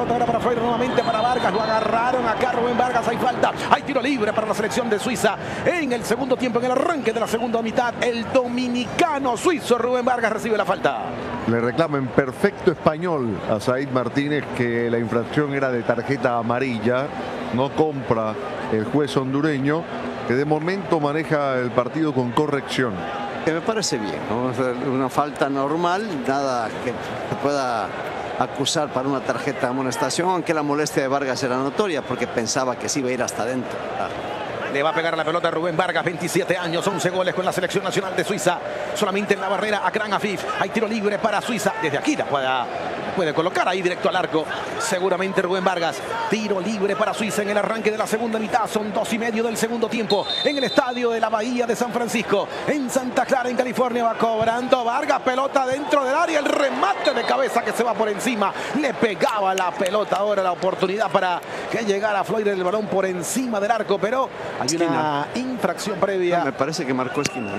pelota ahora para Freuler, nuevamente para Vargas. Lo agarraron acá Rubén Vargas. Hay falta. Hay tiro libre para la selección de Suiza. En el segundo tiempo, en el arranque de la segunda mitad, el dominicano suizo Rubén Vargas recibe la falta. Le reclama en perfecto español a Said Martínez que la infracción era de tarjeta amarilla. No compra el juez hondureño, que de momento maneja el partido con corrección. Que me parece bien, ¿no? Una falta normal, nada que pueda acusar para una tarjeta de amonestación, aunque la molestia de Vargas era notoria porque pensaba que sí iba a ir hasta adentro. Le va a pegar la pelota a Rubén Vargas, 27 años, 11 goles con la selección nacional de Suiza. Solamente en la barrera Akram Afif. Hay tiro libre para Suiza. Desde aquí la puede colocar ahí directo al arco. Seguramente Rubén Vargas. Tiro libre para Suiza en el arranque de la segunda mitad. Son 2:30 del segundo tiempo. En el estadio de la Bahía de San Francisco, en Santa Clara, en California, va cobrando Vargas. Pelota dentro del área. El remate de cabeza que se va por encima. Le pegaba la pelota. Ahora la oportunidad para que llegara Freuler, el balón por encima del arco, pero hay una infracción previa. No, me parece que marcó esquina.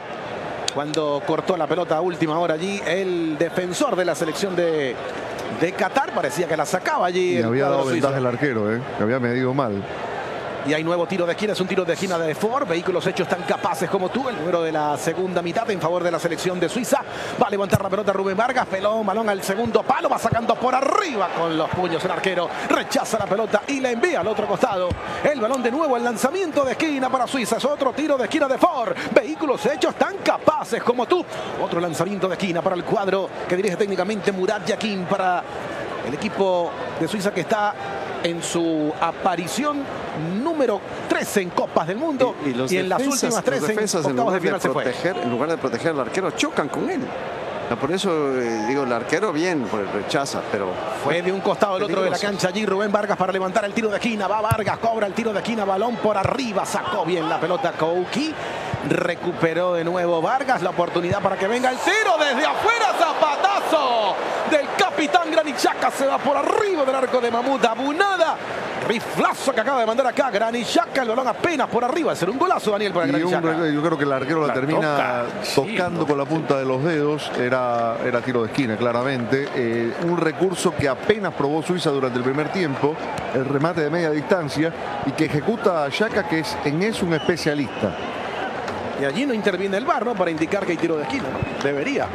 Cuando cortó la pelota a última hora allí, el defensor de la selección de Qatar parecía que la sacaba allí. Y había dado ventaja el arquero, que había medido mal. Y hay nuevo tiro de esquina, es un tiro de esquina de Ford. Vehículos hechos tan capaces como tú. El número de la segunda mitad en favor de la selección de Suiza. Va a levantar la pelota Rubén Vargas. Balón al segundo palo. Va sacando por arriba con los puños el arquero. Rechaza la pelota y la envía al otro costado. El balón de nuevo, el lanzamiento de esquina para Suiza. Es otro tiro de esquina de Ford. Vehículos hechos tan capaces como tú. Otro lanzamiento de esquina para el cuadro que dirige técnicamente Murat Yakin, para el equipo de Suiza, que está en su aparición número 13 en Copas del Mundo y en las últimas 13 en octavos de final se fue. En lugar de proteger al arquero, chocan con él. Por eso digo, el arquero bien, pues rechaza, pero fue de un costado al otro de la cancha allí Rubén Vargas para levantar el tiro de esquina. Va Vargas, cobra el tiro de esquina, balón por arriba, sacó bien la pelota Kouki. Recuperó de nuevo Vargas, la oportunidad para que venga el tiro desde afuera, zapatazo del capitán Granit Xhaka, se va por arriba del arco de Mahmoud Abunada. Riflazo que acaba de mandar acá Granit Xhaka, el balón apenas por arriba. Va a ser un golazo, Daniel, para Granit Xhaka. Yo creo que el arquero la termina tocando con la punta de los dedos. Era tiro de esquina, claramente. Un recurso que apenas probó Suiza durante el primer tiempo, el remate de media distancia, y que ejecuta a Xhaka, que en es un especialista. Y allí no interviene el VAR, ¿no? Para indicar que hay tiro de esquina, ¿no? Debería.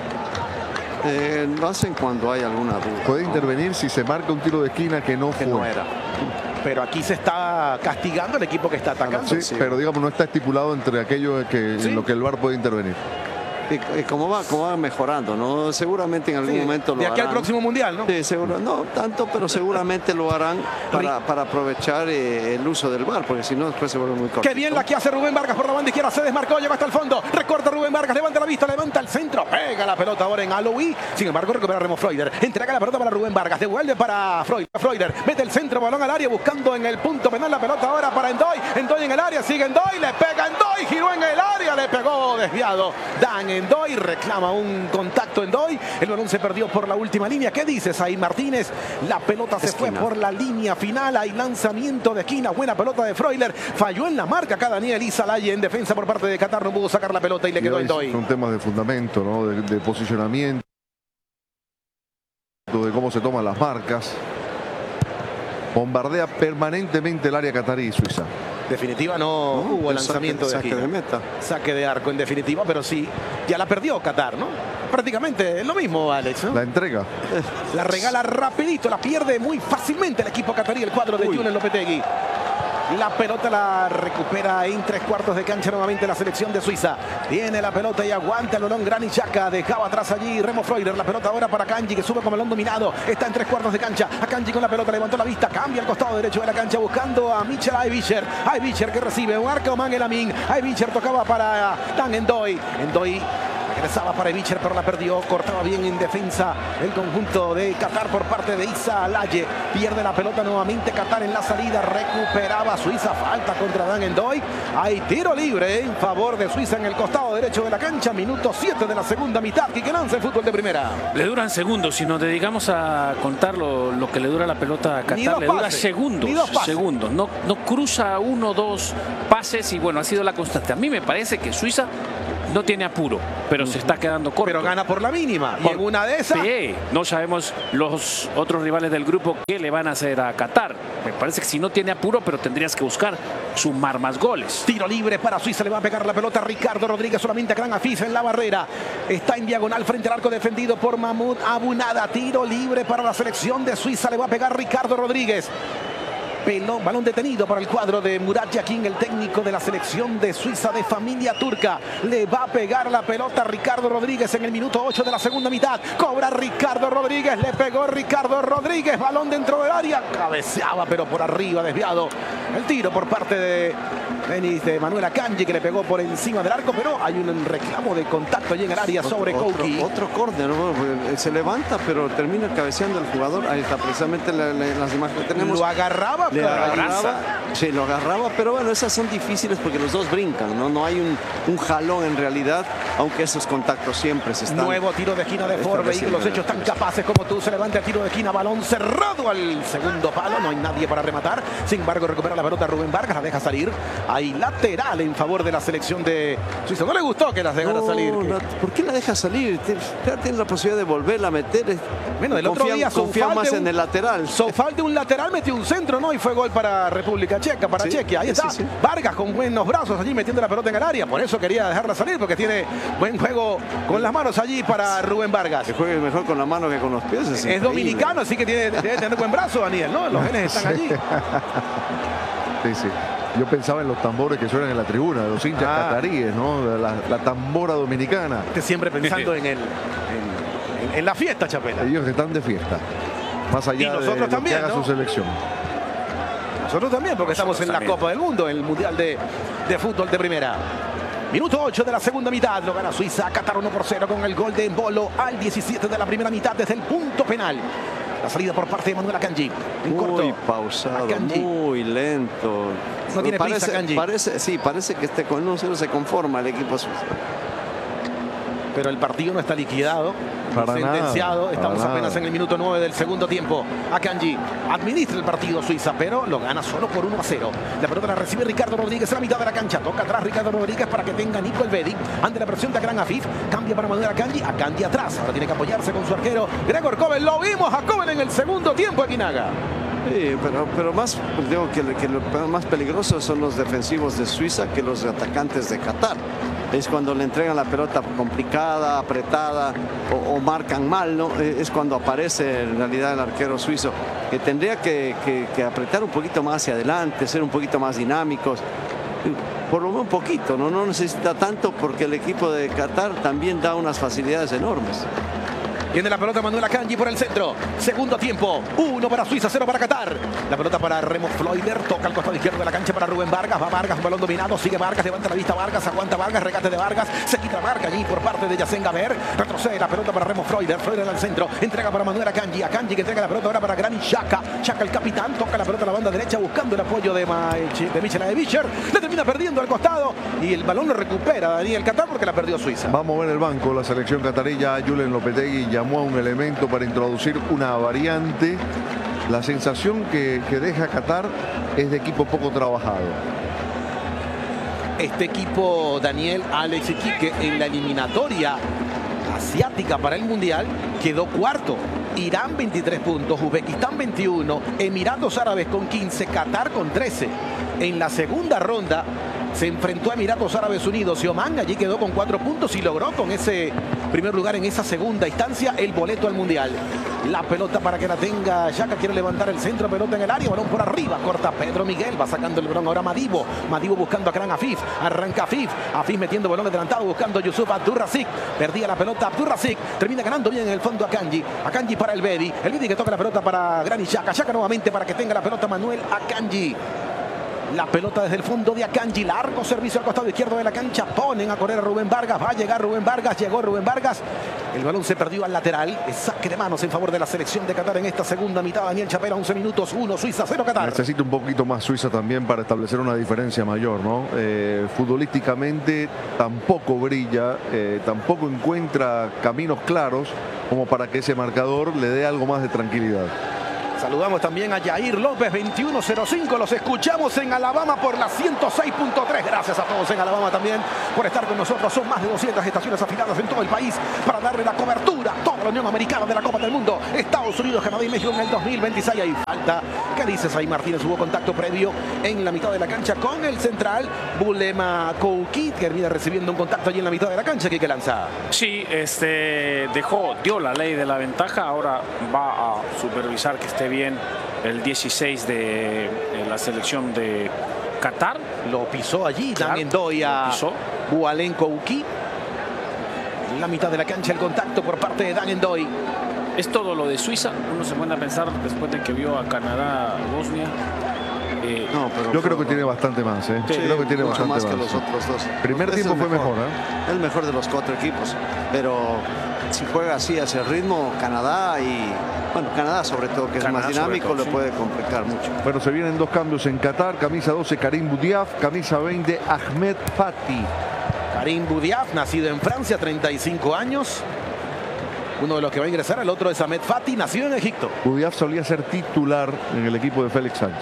Lo hacen cuando hay alguna duda. Puede intervenir si se marca un tiro de esquina que no fue. No era. Pero aquí se está castigando el equipo que está atacando. Sí, pero digamos, no está estipulado entre aquello en lo que el VAR puede intervenir. Y cómo va mejorando, ¿no? Seguramente en algún momento lo harán. De aquí al próximo mundial, ¿no? Sí, seguro. No tanto, pero seguramente lo harán para aprovechar el uso del VAR, porque si no después se vuelve muy corto. Qué bien la que hace Rubén Vargas por la banda izquierda, se desmarcó, llegó hasta el fondo, recorta Rubén Vargas, levanta la vista, levanta el centro, pega la pelota ahora en Aloui. Sin embargo, recupera Remo Freuler, entrega la pelota para Rubén Vargas, devuelve para Freuler, mete el centro, balón al área, buscando en el punto penal la pelota ahora para Endoy en el área, sigue Endoy, le pega Endoy, giró en el área, le pegó desviado Dan Endoy, reclama un contacto Endoy, el balón se perdió por la última línea. ¿Qué dices ahí, Martínez? La pelota se fue por la línea final, hay lanzamiento de esquina, buena pelota de Freuler, falló en la marca acá Daniel Izalaye en defensa por parte de Qatar, no pudo sacar la pelota y le quedó Endoy. Son temas de fundamento, ¿no? De posicionamiento, de cómo se toman las marcas. Bombardea permanentemente el área catarí, Suiza. Definitiva no hubo lanzamiento de esquina. Saque de meta. Saque de arco en definitiva, pero sí, ya la perdió Qatar, ¿no? Prácticamente es lo mismo, Alex, ¿no? La entrega. La regala rapidito, la pierde muy fácilmente el equipo catarí, el cuadro de Younes Lopetegui. La pelota la recupera en 3/4 de cancha nuevamente la selección de Suiza. Tiene la pelota y aguanta el balón Granit Xhaka. Dejaba atrás allí Remo Freuler. La pelota ahora para Akanji, que sube con balón dominado. Está en 3/4 de cancha. Akanji con la pelota, levantó la vista. Cambia al costado derecho de la cancha buscando a Michel Aybicher. Aybicher que recibe un arco Man Elamin. Aybicher tocaba para Dan Endoy. Endoy regresaba para Aybicher, pero la perdió. Cortaba bien en defensa el conjunto de Qatar por parte de Izalaye. Pierde la pelota nuevamente Qatar en la salida. Recuperaba Suiza. Falta contra Dan Endoy. Hay tiro libre en favor de Suiza en el costado derecho de la cancha. Minuto 7 de la segunda mitad. Quique Lance, fútbol de primera. Le duran segundos. Si nos dedicamos a contar lo que le dura la pelota a Qatar, le dura segundos. Segundos. No cruza 1, 2 pases y bueno, ha sido la constante. A mí me parece que Suiza no tiene apuro, pero se está quedando corto. Pero gana por la mínima. Y en una de esas... Sí, no sabemos los otros rivales del grupo qué le van a hacer a Qatar. Me parece que si no tiene apuro, pero tendrías que buscar sumar más goles. Tiro libre para Suiza, le va a pegar la pelota Ricardo Rodríguez solamente a Gran Afif en la barrera. Está en diagonal frente al arco defendido por Mahmoud Abunada. Tiro libre para la selección de Suiza, le va a pegar Ricardo Rodríguez. Balón detenido para el cuadro de Murat Yakin, el técnico de la selección de Suiza de familia turca. Le va a pegar la pelota a Ricardo Rodríguez en el minuto 8 de la segunda mitad. Cobra Ricardo Rodríguez, le pegó Ricardo Rodríguez. Balón dentro del área, cabeceaba pero por arriba, desviado. El tiro por parte de Manuel Akanji, que le pegó por encima del arco, pero hay un reclamo de contacto allí en el área sobre Kouki. Otro córner, ¿no? Se levanta, pero termina cabeceando el jugador. Ahí está precisamente las imágenes que tenemos. Lo agarraba. Sí, lo agarraba, pero bueno, esas son difíciles porque los dos brincan, ¿no? No hay un jalón en realidad, aunque esos contactos siempre se están... Nuevo tiro de esquina de Ford, vehículos hechos tan capaces como tú. Se levanta el tiro de esquina, balón cerrado al segundo palo, no hay nadie para rematar. Sin embargo, recupera la pelota Rubén Vargas, la deja salir. Hay lateral en favor de la selección de Suiza. No le gustó que las dejara salir. ¿Por qué la deja salir? Tiene la posibilidad de volverla a meter. Bueno, del otro día confía más en el lateral. Soufal de un lateral metió un centro, ¿no? Y fue gol para República Checa, para Chequia. Ahí está. Vargas con buenos brazos allí metiendo la pelota en el área. Por eso quería dejarla salir, porque tiene buen juego con las manos allí para Rubén Vargas. Que juegue mejor con la mano que con los pies. Es dominicano, así que debe tener buen brazo, Daniel, ¿no? Los genes están allí. Sí. Yo pensaba en los tambores que suenan en la tribuna, de los hinchas cataríes, ¿no? La tambora dominicana. Siempre pensando en la fiesta, Chapela. Ellos están de fiesta. Más allá de lo que haga su selección. Nosotros también, porque estamos en la Copa del Mundo, en el Mundial de Fútbol de Primera. Minuto 8 de la segunda mitad, lo gana Suiza, Qatar 1-0 con el gol de Embolo al 17 de la primera mitad desde el punto penal. La salida por parte de Manuel Akanji. Muy pausado, Akanji. Muy lento. No tiene prisa, Akanji. Parece que con 1-0 se conforma el equipo suizo. Pero el partido no está liquidado, sentenciado. Estamos apenas en el minuto 9 del segundo tiempo. Akanji administra el partido Suiza, pero lo gana solo por 1-0. La pelota la recibe Ricardo Rodríguez en la mitad de la cancha. Toca atrás Ricardo Rodríguez para que tenga Nico Elvedi. Ante la presión de Gran Afif, cambia para Manuel Akanji. Akanji atrás. Ahora tiene que apoyarse con su arquero Gregor Kobel. Lo vimos a Kobel en el segundo tiempo, Aguinaga. Sí, pero más, digo que lo más peligroso son los defensivos de Suiza que los atacantes de Qatar. Es cuando le entregan la pelota complicada, apretada o marcan mal, ¿no? Es cuando aparece en realidad el arquero suizo, que tendría que apretar un poquito más hacia adelante, ser un poquito más dinámicos. Por lo menos un poquito, no necesita tanto, porque el equipo de Qatar también da unas facilidades enormes. Tiene la pelota Manuel Akanji por el centro. Segundo tiempo. 1 para Suiza, 0 para Qatar. La pelota para Remo Floider. Toca al costado izquierdo de la cancha para Rubén Vargas. Va Vargas, un balón dominado. Sigue Vargas, levanta la vista Vargas. Aguanta Vargas, regate de Vargas. Se quita Vargas allí por parte de Yacén Gaber. Retrocede la pelota para Remo Floider. Floider al centro. Entrega para Manuel Akanji. Akanji que entrega la pelota ahora para Granit Xhaka. Xhaka el capitán. Toca la pelota a la banda derecha buscando el apoyo de Michel Adevicher. Le termina perdiendo al costado. Y el balón lo recupera Daniel Qatar porque la perdió Suiza. Va a mover el banco la selección catarí. Ya Julen Lopetegui llamó a un elemento para introducir una variante. La sensación que deja Qatar es de equipo poco trabajado. Este equipo, Daniel, Alex y Quique, en la eliminatoria asiática para el Mundial quedó cuarto. Irán 23 puntos, Uzbekistán 21, Emiratos Árabes con 15, Qatar con 13. En la segunda ronda se enfrentó a Emiratos Árabes Unidos y Oman. Allí quedó con 4 puntos y logró con ese primer lugar en esa segunda instancia el boleto al Mundial. La pelota para que la tenga Xhaka, quiere levantar el centro, pelota en el área, balón por arriba, corta Pedro Miguel, va sacando el balón ahora Madibo buscando a Gran Afif, arranca Afif metiendo balón adelantado, buscando Yusuf Abdurrazik, perdía la pelota Abdurrazik, termina ganando bien en el fondo Akanji para Elvedi que toca la pelota para Granit Xhaka nuevamente para que tenga la pelota Manuel Akanji. La pelota desde el fondo de Akanji, largo servicio al costado izquierdo de la cancha, ponen a correr a Rubén Vargas, va a llegar Rubén Vargas, llegó Rubén Vargas, el balón se perdió al lateral, es saque de manos en favor de la selección de Qatar en esta segunda mitad. Daniel Chapela, 11 minutos, 1 Suiza, 0 Qatar. Necesita un poquito más Suiza también para establecer una diferencia mayor, ¿no? Futbolísticamente tampoco brilla, tampoco encuentra caminos claros como para que ese marcador le dé algo más de tranquilidad. Saludamos también a Yair López, 2105. Los escuchamos en Alabama por la 106.3. Gracias a todos en Alabama también por estar con nosotros. Son más de 200 estaciones afiliadas en todo el país para darle la cobertura a toda la Unión Americana de la Copa del Mundo. Estados Unidos, Canadá y México en el 2026. Hay falta. ¿Qué dices ahí, Martínez? Hubo contacto previo en la mitad de la cancha con el central Bulema Kouki, que termina recibiendo un contacto allí en la mitad de la cancha. ¿Qué lanza? Sí, dio la ley de la ventaja. Ahora va a supervisar que esté bien el 16 de la selección de Qatar. Lo pisó allí, Claro, también doy a Bualen Kouki. En la mitad de la cancha el contacto por parte de Dan Endoy. Es todo lo de Suiza. Uno se pone a pensar después de que vio a Canadá, Bosnia. No, pero yo creo que tiene bastante más, ¿eh? Sí, creo que tiene mucho bastante más que los otros dos. Primer Es tiempo el fue mejor, mejor, ¿eh? El mejor de los 4 equipos. Pero si juega así hacia el ritmo, Canadá y... Bueno, Canadá sobre todo, que Canadá es más dinámico, todo, le sí. puede complicar mucho. Bueno, se vienen 2 cambios en Qatar. Camisa 12, Karim Boudiaf. Camisa 20, Ahmed Fati. Karim Boudiaf, nacido en Francia, 35 años. Uno de los que va a ingresar, el otro es Ahmed Fati, nacido en Egipto. Boudiaf solía ser titular en el equipo de Félix Sánchez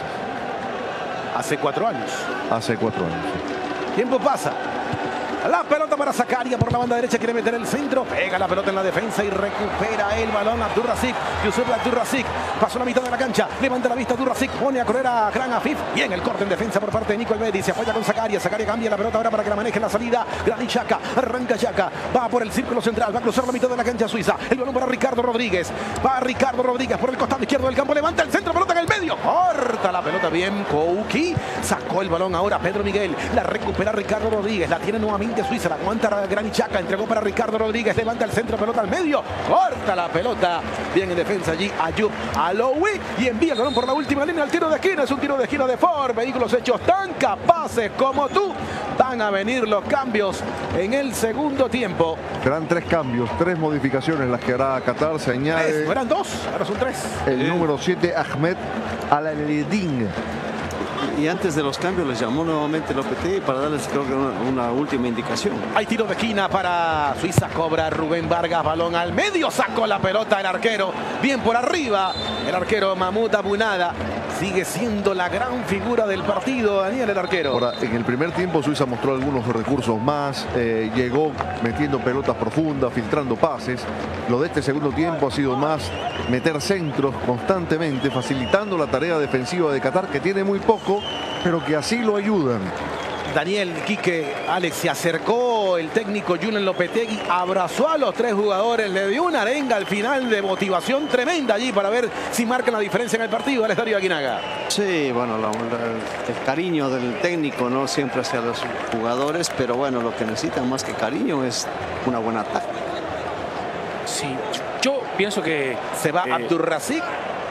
Hace 4 años. hace 4 años. Tiempo pasa. La pelota para Zakaria por la banda derecha, quiere meter el centro, pega la pelota en la defensa y recupera el balón Abdurrazik. Yusuf Abdurrazik pasó la mitad de la cancha, levanta la vista Abdurrazik, pone a correr a Gran Afif. Bien el corte en defensa por parte de Nico Elvedi, se apoya con Zakaria. Zakaria cambia la pelota ahora para que la maneje en la salida. Granit Xhaka, arranca Xhaka, va por el círculo central, va a cruzar la mitad de la cancha Suiza. El balón para Ricardo Rodríguez, va Ricardo Rodríguez por el costado izquierdo del campo, levanta el centro, pelota en el medio, corta la pelota bien Kouki, sacó el balón ahora Pedro Miguel, la recupera Ricardo Rodríguez, la tiene nuevamente Suiza, la aguanta Granit Xhaka, entregó para Ricardo Rodríguez, levanta el centro, pelota al medio, corta la pelota, bien en defensa allí Ayub Aloui y envía el balón por la última línea al tiro de esquina. Es un tiro de esquina de Ford, vehículos hechos tan capaces como tú. Van a venir los cambios en el segundo tiempo. Serán 3 cambios, 3 modificaciones las que hará Qatar. Se añade No eran 2, ahora son 3. el número 7, Ahmed Al-Eledin. Y antes de los cambios les llamó nuevamente Lopetegui para darles, creo que una última indicación. Hay tiro de esquina para Suiza, cobra Rubén Vargas, balón al medio, sacó la pelota el arquero, bien por arriba, el arquero Mahmoud Abunada, sigue siendo la gran figura del partido, Daniel, el arquero. Ahora, en el primer tiempo Suiza mostró algunos recursos más, llegó metiendo pelotas profundas, filtrando pases. Lo de este segundo tiempo ha sido más meter centros constantemente, facilitando la tarea defensiva de Qatar, que tiene muy poco, pero que así lo ayudan. Daniel, Quique, Alex, se acercó el técnico Julen Lopetegui, abrazó a los 3 jugadores, le dio una arenga al final de motivación tremenda allí para ver si marcan la diferencia en el partido. Alex Darío Aguinaga. Sí, bueno, el cariño del técnico, no siempre hacia los jugadores, pero bueno, lo que necesitan más que cariño es una buena táctica. Sí, yo pienso que Se va Abdurrazik,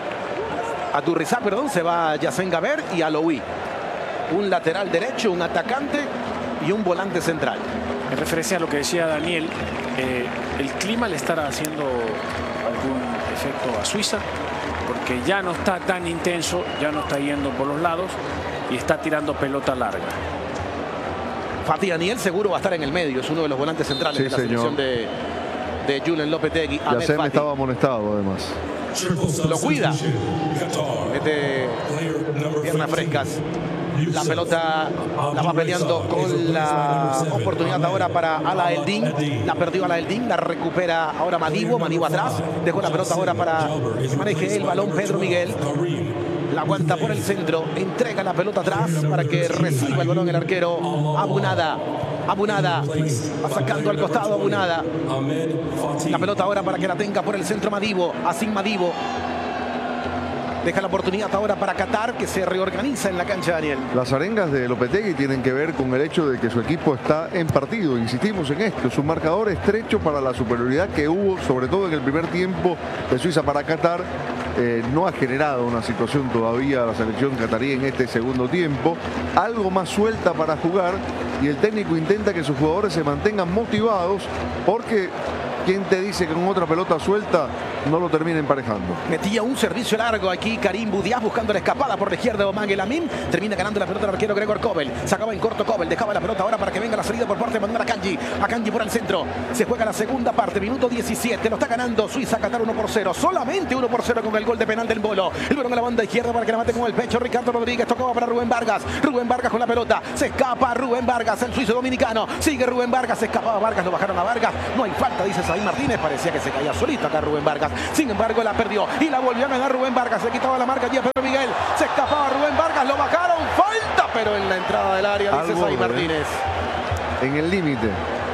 se va Yassen Gaber y Aloui. Un lateral derecho, un atacante y un volante central. en referencia a lo que decía Daniel, el clima le estará haciendo algún efecto a Suiza, porque ya no está tan intenso, ya no está yendo por los lados y está tirando pelota larga. Fatih Daniel seguro va a estar en el medio, es uno de los volantes centrales Sí, de la señor. selección de Julen Lopetegui. Ahmed Yassen Fatih estaba amonestado además. lo cuida, mete piernas frescas. La pelota la va peleando con la oportunidad ahora para Ala Eldin. La perdió Ala Eldin, la recupera ahora Madibo atrás. Dejó la pelota ahora para que maneje el balón Pedro Miguel. La aguanta por el centro, entrega la pelota atrás para que reciba el balón el arquero Abunada. Abunada va sacando al costado Abunada. La pelota ahora para que la tenga por el centro Madibo. Asim Madibo. Deja la oportunidad ahora para Qatar, que se reorganiza en la cancha, Daniel. Las arengas de Lopetegui tienen que ver con el hecho de que su equipo está en partido. Insistimos en esto, es un marcador estrecho para la superioridad que hubo, sobre todo en el primer tiempo de Suiza para Qatar. No ha generado una situación todavía la selección catarí en este segundo tiempo. Algo más suelta para jugar y el técnico intenta que sus jugadores se mantengan motivados porque ¿quién te dice que con otra pelota suelta no lo termina emparejando? Metía un servicio largo aquí Karim Boudiaf buscando la escapada por la izquierda de Oman El Amin. Termina ganando la pelota el arquero Gregor Kobel. Sacaba en corto Kobel, dejaba la pelota ahora para que venga la salida por parte de Manuel Akanji. Akanji por el centro. Se juega la segunda parte, minuto 17. Lo está ganando Suiza, Qatar 1-0. Solamente 1-0 con el gol de penal del Bolo. El balón a la banda izquierda para que la mate con el pecho Ricardo Rodríguez. Tocaba para Rubén Vargas. Rubén Vargas con la pelota. Se escapa Rubén Vargas, el suizo dominicano. Sigue Rubén Vargas. Se escapaba Vargas, lo bajaron a Vargas. No hay falta, dice Saín Martínez. Parecía que se caía solito acá Rubén Vargas. Sin embargo, la perdió y la volvió a ganar Rubén Vargas. Le quitaba la marca allí a Pedro Miguel. Se escapaba Rubén Vargas, lo bajaron. Falta, pero en la entrada del área, dice Saín Martínez. En el límite.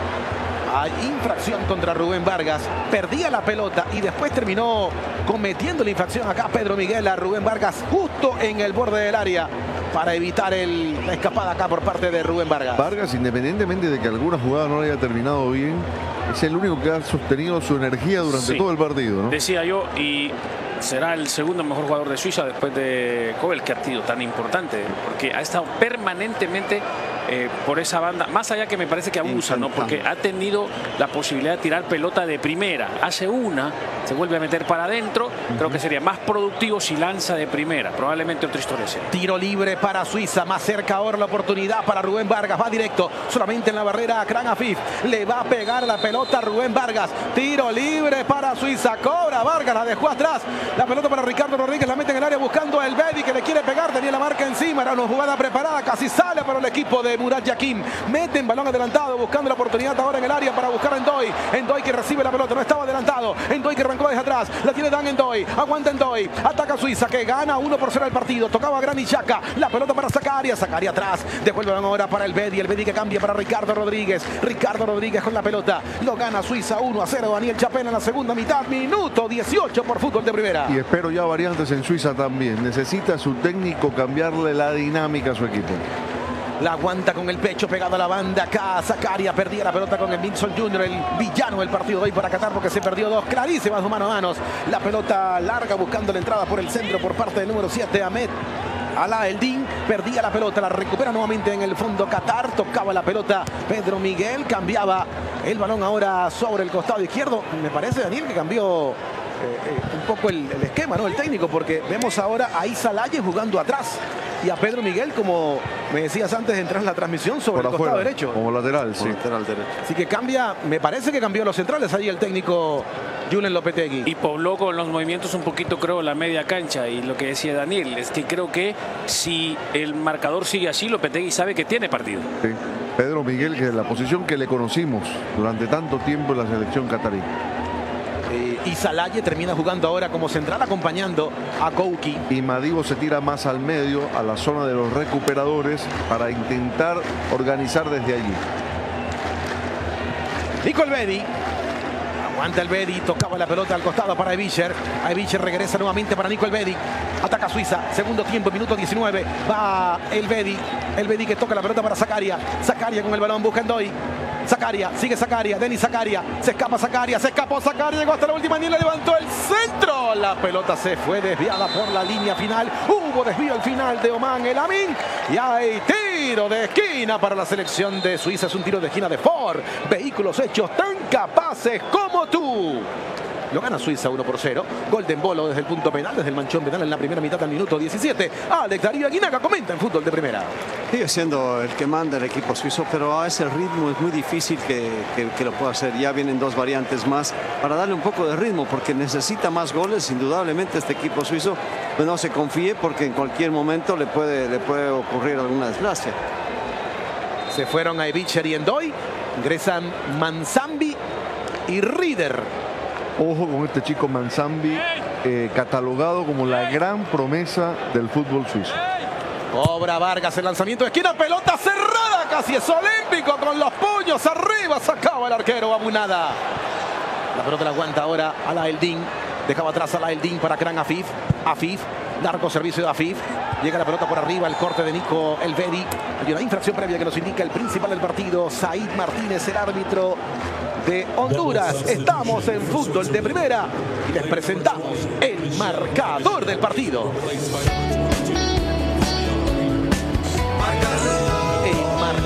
Hay infracción contra Rubén Vargas. Perdía la pelota y después terminó cometiendo la infracción acá Pedro Miguel a Rubén Vargas justo en el borde del área para evitar la escapada acá por parte de Rubén Vargas. Vargas, independientemente de que alguna jugada no le haya terminado bien, es el único que ha sostenido su energía durante todo el partido, ¿no? Decía yo, y será el segundo mejor jugador de Suiza después de Kobel, que ha sido tan importante, porque ha estado permanentemente por esa banda, más allá que me parece que abusa, ¿no? Porque ha tenido la posibilidad de tirar pelota de primera, hace una, se vuelve a meter para adentro. Creo que sería más productivo si lanza de primera, probablemente otra historia sea. Tiro libre para Suiza, más cerca ahora la oportunidad para Rubén Vargas, va directo, solamente en la barrera a Kran Afif, le va a pegar la pelota a Rubén Vargas, tiro libre para Suiza, cobra Vargas, la dejó atrás, la pelota para Ricardo Rodríguez, la mete en el área buscando a El Bedi que le quiere pegar, tenía la marca encima, era una jugada preparada, casi sale para el equipo de Murat Yakin, mete en balón adelantado, buscando la oportunidad ahora en el área para buscar a Endoy, Endoy que recibe la pelota, no estaba adelantado, Endoy que arrancó desde atrás, la tiene Dan Endoy, aguanta Endoy, ataca Suiza que gana 1-0 el partido, tocaba Granit Xhaka, la pelota para Zakaria atrás, devuelve ahora para El Bedi que cambia para Ricardo Rodríguez con la pelota, lo gana Suiza 1-0, Daniel Chapela en la segunda mitad, minuto 18 por Fútbol de Primera. Y espero ya variantes en Suiza también, necesita su técnico cambiarle la dinámica a su equipo. La aguanta con el pecho pegado a la banda acá. Zakaria perdía la pelota con el Vinson Jr., el villano del partido de hoy para Qatar, porque se perdió dos clarísimas mano a manos. La pelota larga buscando la entrada por el centro por parte del número 7, Ahmed Alaa Eldin. Perdía la pelota, la recupera nuevamente en el fondo Qatar. Tocaba la pelota Pedro Miguel, cambiaba el balón ahora sobre el costado izquierdo. Me parece, Daniel, que cambió un poco el esquema, ¿no? El técnico, porque vemos ahora a Isa Laye jugando atrás y a Pedro Miguel, como me decías antes de entrar en la transmisión, sobre el costado derecho. Como lateral, sí. Lateral derecho. Así que cambia, me parece que cambió los centrales ahí el técnico Julen Lopetegui. Y pobló con los movimientos un poquito, creo, la media cancha. Y lo que decía Daniel es que creo que si el marcador sigue así, Lopetegui sabe que tiene partido. Sí. Pedro Miguel, que es la posición que le conocimos durante tanto tiempo en la selección catarí. Isa Laye termina jugando ahora como central acompañando a Kouki. Y Madibo se tira más al medio, a la zona de los recuperadores, para intentar organizar desde allí. Nico El Bedi. Aguanta El Bedi, tocaba la pelota al costado para Ebicher. Ebicher regresa nuevamente para Nico El Bedi. Ataca Suiza, segundo tiempo, minuto 19. Va El Bedi que toca la pelota para Zakaria. Zakaria con el balón, busca Endoy. Zakaria, sigue Zakaria, Denis Zakaria, se escapó Zakaria, llegó hasta la última, ni le levantó el centro. La pelota se fue desviada por la línea final. Hubo desvío al final de Oman El Amin. Y hay tiro de esquina para la selección de Suiza. Es un tiro de esquina de Ford. Vehículos hechos tan capaces como tú. Lo gana Suiza 1-0. Gol de Embolo desde el punto penal, desde el manchón penal en la primera mitad del minuto 17. Alex Darío Aguinaga comenta en Fútbol de Primera. Sigue siendo el que manda el equipo suizo, pero a ese ritmo es muy difícil que lo pueda hacer. Ya vienen dos variantes más para darle un poco de ritmo, porque necesita más goles. Indudablemente este equipo suizo, pues no se confíe, porque en cualquier momento le puede ocurrir alguna desgracia. Se fueron a Ebicher y Endoy. Ingresan Manzambi y Rieder. Ojo con este chico Manzambi, catalogado como la gran promesa del fútbol suizo. Cobra Vargas el lanzamiento de esquina, pelota cerrada, casi es olímpico, con los puños arriba, sacaba el arquero Abunada. La pelota la aguanta ahora Alaa Eldin, dejaba atrás Alaa Eldin para Kran Afif. Largo servicio de Afif, llega la pelota por arriba, el corte de Nico El Bedi. Hay una infracción previa que nos indica el principal del partido, Said Martínez, el árbitro de Honduras. Estamos en Fútbol de Primera y les presentamos el marcador del partido. El marcador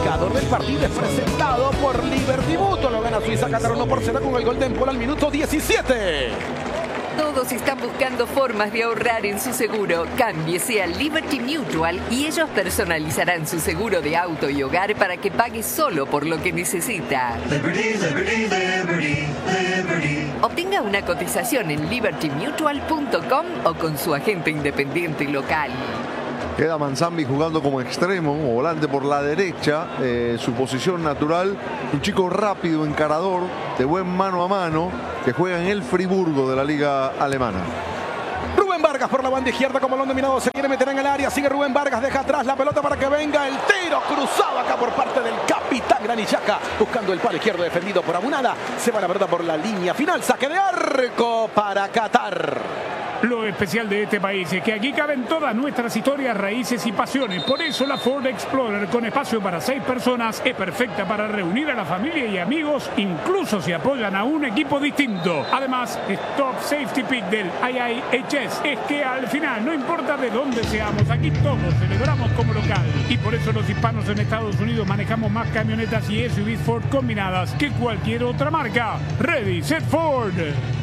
marcador del partido es presentado por Liberty Mutual. Lo gana Suiza Qatar 1-0 con el gol de Empol al minuto 17. Todos están buscando formas de ahorrar en su seguro. Cámbiese a Liberty Mutual y ellos personalizarán su seguro de auto y hogar para que pague solo por lo que necesita. Liberty, Liberty, Liberty, Liberty. Obtenga una cotización en libertymutual.com o con su agente independiente local. Queda Manzambi jugando como extremo o volante por la derecha. Su posición natural, un chico rápido, encarador, de buen mano a mano, que juega en el Friburgo de la liga alemana. Rubén Vargas por la banda izquierda como balón dominado, se quiere meter en el área, sigue Rubén Vargas, deja atrás la pelota para que venga el tiro cruzado acá por parte del capitán Granillaca, buscando el palo izquierdo defendido por Abunada, se va la pelota por la línea final, saque de arco para Qatar. Lo especial de este país es que aquí caben todas nuestras historias, raíces y pasiones. Por eso la Ford Explorer, con espacio para 6 personas, es perfecta para reunir a la familia y amigos, incluso si apoyan a un equipo distinto. Además, Top Safety Pick del IIHS es que al final, no importa de dónde seamos, aquí todos celebramos como local. Y por eso los hispanos en Estados Unidos manejamos más camionetas y SUVs Ford combinadas que cualquier otra marca. Ready, Set Ford.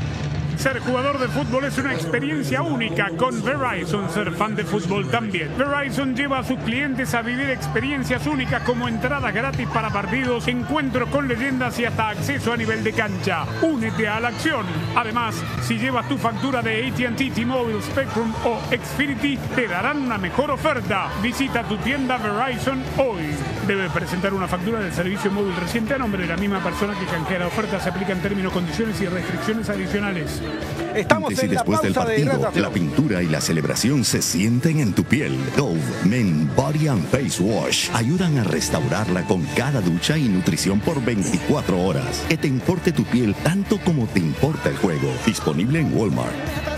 Ser jugador de fútbol es una experiencia única con Verizon. Ser fan de fútbol también. Verizon lleva a sus clientes a vivir experiencias únicas como entradas gratis para partidos, encuentros con leyendas y hasta acceso a nivel de cancha. Únete a la acción. Además, si llevas tu factura de AT&T, T-Mobile, Spectrum o Xfinity, te darán una mejor oferta. Visita tu tienda Verizon hoy. Debe presentar una factura del servicio móvil reciente a nombre de la misma persona que canjea la oferta. Se aplican términos, condiciones y restricciones adicionales. Estamos Antes y en la después del pausa de partido, hidratación. la pintura y la celebración se sienten en tu piel. Dove Men Body and Face Wash ayudan a restaurarla con cada ducha y nutrición por 24 horas. Que te importe tu piel tanto como te importa el juego. Disponible en Walmart.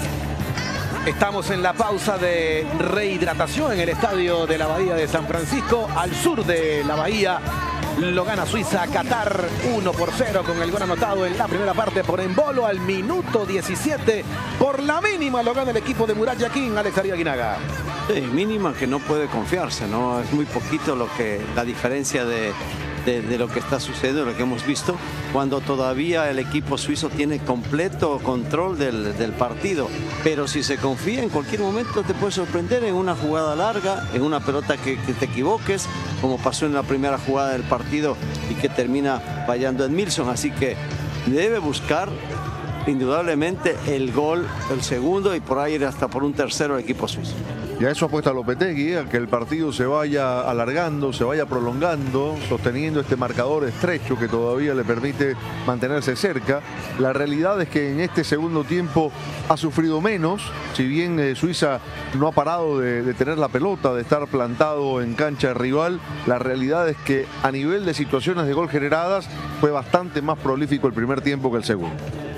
Estamos en la pausa de rehidratación en el estadio de la Bahía de San Francisco, al sur de la Bahía. Lo gana Suiza Qatar 1-0 con el gol anotado en la primera parte por Embolo al minuto 17. Por la mínima lo gana el equipo de Murat Yakin, Alex Arias Guinaga. Sí, mínima que no puede confiarse, ¿no? Es muy poquito la diferencia de lo que está sucediendo, lo que hemos visto, cuando todavía el equipo suizo tiene completo control del partido. Pero si se confía, en cualquier momento te puede sorprender en una jugada larga, en una pelota que te equivoques, como pasó en la primera jugada del partido y que termina fallando Edmilson. Así que debe buscar indudablemente el gol, el segundo, y por ahí ir hasta por un tercero el equipo suizo. Y a eso apuesta Lopetegui, a que el partido se vaya alargando, se vaya prolongando, sosteniendo este marcador estrecho que todavía le permite mantenerse cerca. La realidad es que en este segundo tiempo ha sufrido menos, si bien Suiza no ha parado de tener la pelota, de estar plantado en cancha rival. La realidad es que a nivel de situaciones de gol generadas fue bastante más prolífico el primer tiempo que el segundo.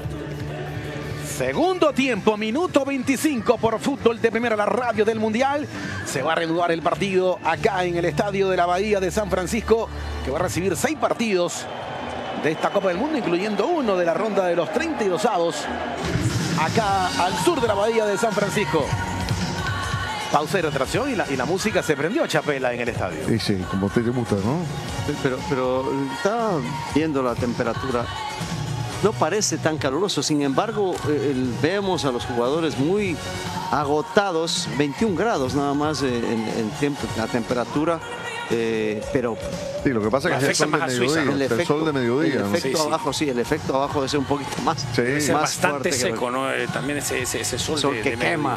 Segundo tiempo, minuto 25 por Fútbol de Primera, la radio del Mundial. Se va a reanudar el partido acá en el estadio de la Bahía de San Francisco, que va a recibir 6 partidos de esta Copa del Mundo, incluyendo uno de la ronda de los 32avos, acá al sur de la Bahía de San Francisco. Pausa de retracción y la música se prendió chapela en el estadio. Sí, sí, como a usted te gusta, ¿no? Pero está viendo la temperatura. No parece tan caluroso, sin embargo, vemos a los jugadores muy agotados, 21 grados nada más en la temperatura, pero sí, lo que pasa es que es el sol de mediodía. El sol de mediodía, el efecto abajo, sí, el efecto abajo debe ser un poquito más, es más bastante fuerte seco, ¿no? También ese sol que quema.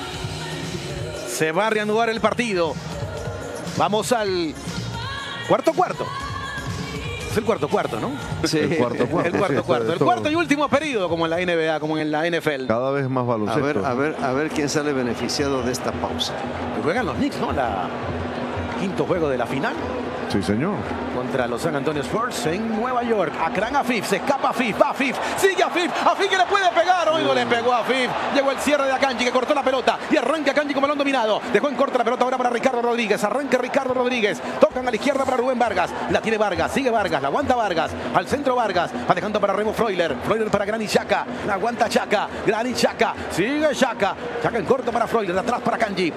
Se va a reanudar el partido. Vamos al cuarto. Es el cuarto, ¿no? Sí, el cuarto. El cuarto y último periodo, como en la NBA, como en la NFL. Cada vez más baloncesto. A ver quién sale beneficiado de esta pausa. Juegan los Knicks, ¿no? Quinto juego de la final. Sí, señor. contra los San Antonio Spurs en Nueva York. Akran Afif, se escapa Afif, va Afif, sigue Afif que le puede pegar, hoy no le pegó a Afif. Llegó el cierre de Akanji que cortó la pelota y arranca Akanji con balón dominado. Dejó en corto la pelota ahora para Ricardo Rodríguez. Arranca Ricardo Rodríguez. Tocan a la izquierda para Rubén Vargas. La tiene Vargas, sigue Vargas, la aguanta Vargas. Al centro Vargas, va dejando para Remo Freuler. Freuler para Granit Xhaka, la aguanta Xhaka. Granit Xhaka, sigue Xhaka. Xhaka en corto para Freuler, atrás para Akanji.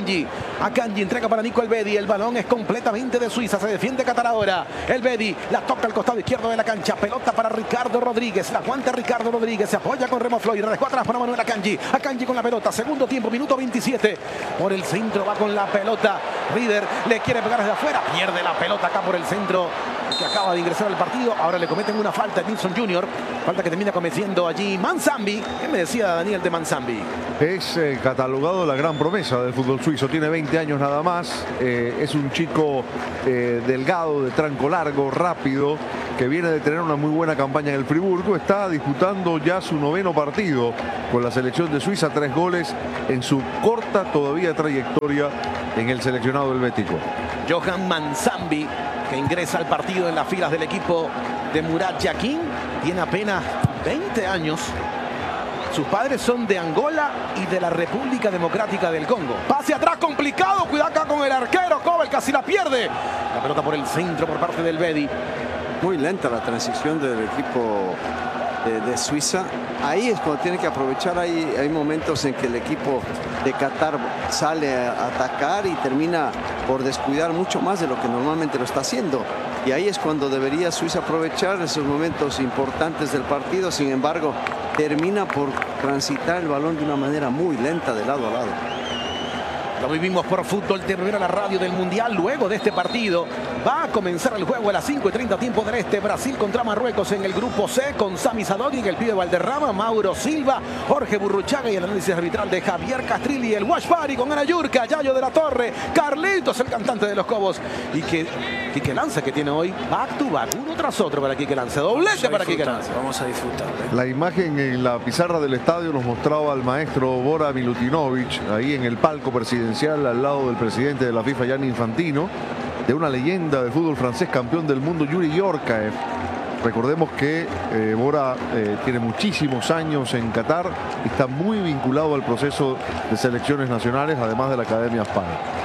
Akanji entrega para Nico Elvedi. El balón es completamente de Suiza. Se defiende Qatar ahora. Elvedi la toca al costado izquierdo de la cancha. Pelota para Ricardo Rodríguez. La aguanta Ricardo Rodríguez. Se apoya con Remo Freuler. Dejó atrás para Manuel Akanji. Akanji con la pelota. Segundo tiempo, minuto 27. Por el centro va con la pelota. Rieder le quiere pegar desde afuera. Pierde la pelota acá por el centro. Que acaba de ingresar al partido. Ahora le cometen una falta a Nilsson Jr. Falta que termina cometiendo allí Manzambi. ¿Qué me decía Daniel de Manzambi? Es catalogado la gran promesa del fútbol suizo. Tiene 20 años nada más. Es un chico delgado, de tranco largo, rápido, que viene de tener una muy buena campaña en el Friburgo. Está disputando ya su 9º partido con la selección de Suiza. 3 goles en su corta todavía trayectoria en el seleccionado helvético. Johan Manzambi, que ingresa al partido en las filas del equipo de Murat Yakin, tiene apenas 20 años. Sus padres son de Angola y de la República Democrática del Congo. Pase atrás complicado, cuidado acá con el arquero. Kobel casi la pierde. La pelota por el centro por parte del Bedi. Muy lenta la transición del equipo de Suiza. Ahí es cuando tiene que aprovechar. Hay momentos en que el equipo de Qatar sale a atacar y termina por descuidar mucho más de lo que normalmente lo está haciendo. Y ahí es cuando debería Suiza aprovechar esos momentos importantes del partido. Sin embargo, termina por transitar el balón de una manera muy lenta de lado a lado. Lo vivimos por Fútbol de Primera, la radio del Mundial. Luego de este partido va a comenzar el juego a las 5:30 tiempo del este. Brasil contra Marruecos en el grupo C con Sami Sadogui, el pibe Valderrama, Mauro Silva, Jorge Burruchaga y el análisis arbitral de Javier Castrilli. El Wash Party con Ana Yurka, Yayo de la Torre, Carlitos, el cantante de los Cobos. Y que Quique Lance, que tiene hoy back to back, uno tras otro para Quique Lance. Doblete para Quique Lance. Vamos a disfrutar. La imagen en la pizarra del estadio nos mostraba al maestro Bora Milutinovic ahí en el palco presidencial al lado del presidente de la FIFA, Gianni Infantino, de una leyenda del fútbol francés, campeón del mundo, Yuri Yorkaev. Recordemos que Bora tiene muchísimos años en Qatar y está muy vinculado al proceso de selecciones nacionales, además de la Academia Spar.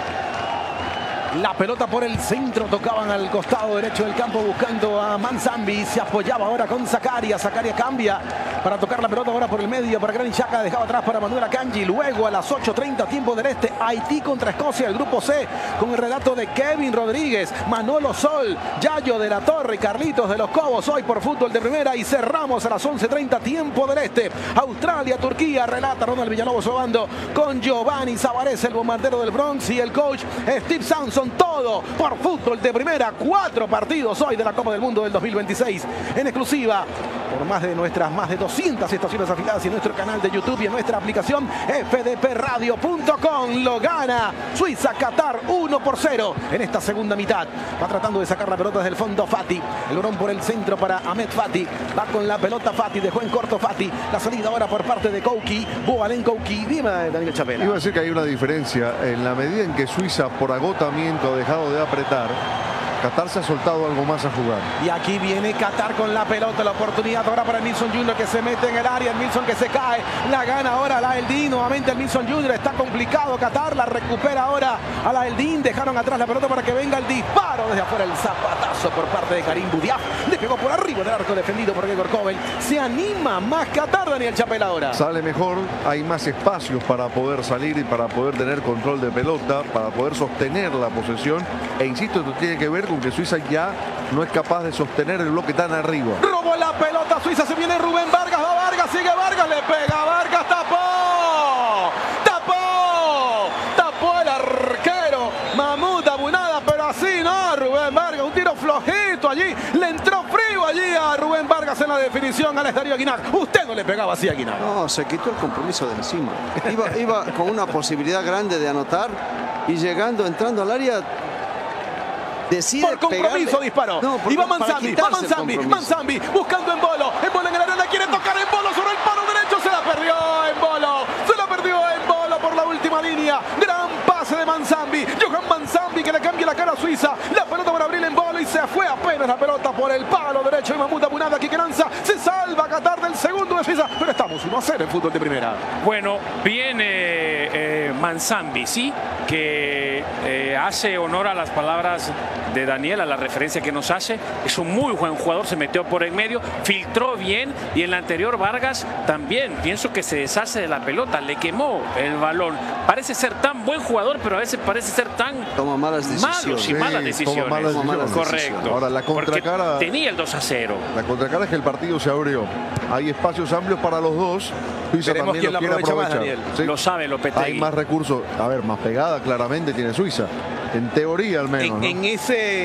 La pelota por el centro, tocaban al costado derecho del campo buscando a Manzambi. Se apoyaba ahora con Zakaria. Zakaria cambia para tocar la pelota ahora por el medio para Granit Xhaka. Dejaba atrás para Manuel Akanji. Luego a las 8:30 tiempo del este, Haití contra Escocia, el grupo C, con el relato de Kevin Rodríguez, Manolo Sol, Yayo de la Torre y Carlitos de los Cobos. Hoy por Fútbol de Primera y cerramos a las 11:30 tiempo del este. Australia, Turquía, relata Ronald Villalobos Obando con Giovanni Zavarez, el bombardero del Bronx, y el coach Steve Sampson. Todo por Fútbol de Primera. 4 partidos hoy de la Copa del Mundo del 2026 en exclusiva por nuestras más de 200 estaciones afiliadas y en nuestro canal de YouTube y en nuestra aplicación fdpradio.com. Lo gana Suiza Qatar 1-0 en esta segunda mitad. Va tratando de sacar la pelota desde el fondo Fati. El balón por el centro para Ahmed Fati. Va con la pelota Fati, dejó en corto Fati. La salida ahora por parte de Kouki, Boalen Kouki. Dime, Daniel Chapela. Iba a decir que hay una diferencia en la medida en que Suiza por agotamiento ha dejado de apretar. Qatar se ha soltado algo más a jugar. Y aquí viene Qatar con la pelota, la oportunidad ahora para Nilsson Jr. que se mete en el área, el Nilsson que se cae, la gana ahora la Eldin, nuevamente el Nilsson Jr. está complicado Qatar, la recupera ahora a la Eldin, dejaron atrás la pelota para que venga el disparo desde afuera, el zapatazo por parte de Karim Boudiaf, le pegó por arriba del arco defendido por Gregor Kobel, se anima más Qatar, Daniel Chapela ahora. Sale mejor, hay más espacios para poder salir y para poder tener control de pelota, para poder sostener la posesión, e insisto, esto tiene que ver con que Suiza ya no es capaz de sostener el bloque tan arriba. Robó la pelota Suiza, se viene Rubén Vargas, va Vargas, sigue Vargas, le pega Vargas, tapó el arquero Mahmoud Abunada, pero así no, Rubén Vargas, un tiro flojito allí, le entró frío allí a Rubén Vargas en la definición al Estadio Guinac. Usted no le pegaba así a Guinac. No, se quitó el compromiso de encima. Iba con una posibilidad grande de anotar y entrando al área, decide por compromiso pegarle. disparó. No, y va Manzambi, Manzambi buscando en Bolo en el área, la quiere tocar en Bolo sobre el palo derecho, se la perdió en Bolo por la última línea. Gran pase de Manzambi, Johan Manzambi que le cambia la cara a Suiza, la pelota para abrir en Bolo y se fue a ocasiones la pelota por el palo derecho de Mahmoud Abunada, aquí que lanza, se salva Qatar del segundo de Suiza, pero estamos 1-0 en fútbol de primera. Bueno, viene Manzambi, sí, que hace honor a las palabras de Daniel, a la referencia que nos hace. Es un muy buen jugador, se metió por en medio, filtró bien, y en la anterior Vargas también, pienso que se deshace de la pelota, le quemó el balón. Parece ser tan buen jugador, pero a veces parece ser tan toma malas decisiones. malos y malas decisiones. Toma malas Correcto. Ahora la contracara, porque tenía el 2-0. La contracara es que el partido se abrió. Hay espacios amplios para los dos. Suiza Veremos también quién lo lo quiere aprovecha más, aprovechar. Daniel. Sí. Lo sabe Lopetegui. Hay más recursos. A ver, más pegada claramente tiene Suiza. En teoría al menos. ¿no? En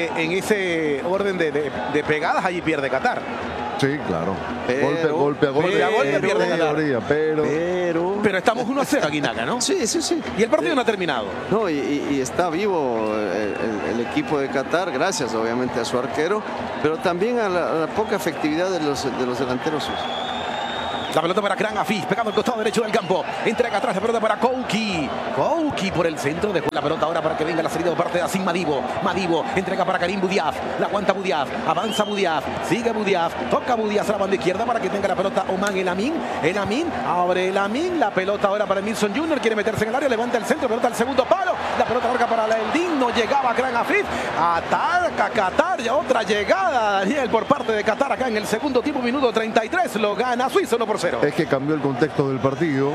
ese orden de pegadas, allí pierde Qatar. Sí, claro. Pero, golpe a golpe. pierde en Qatar. teoría, Pero estamos 1-0 aquí, Naga, ¿no? Sí. Y el partido no ha terminado. No, y está vivo el equipo de Qatar, gracias obviamente a su arquero, pero también a la poca efectividad de los delanteros suizos. La pelota para Kran Afif, pegado al costado derecho del campo. Entrega atrás la pelota para Kouki. Kouki por el centro, dejó la pelota ahora para que venga la salida de parte de Asim Madibo. Madibo entrega para Karim Boudiaf. La aguanta Boudiaf, avanza Boudiaf, sigue Boudiaf, toca Boudiaf a la banda izquierda para que tenga la pelota Oman El Amin. El Amin, abre El Amin. La pelota ahora para Milson Junior, quiere meterse en el área, levanta el centro, pelota al segundo palo. La pelota larga para el digno, llegaba Kran Afif. Ataca Qatar, ya otra llegada, Daniel, por parte de Qatar acá en el segundo tiempo, minuto 33. Lo gana Suiza 1-0. Es que cambió el contexto del partido,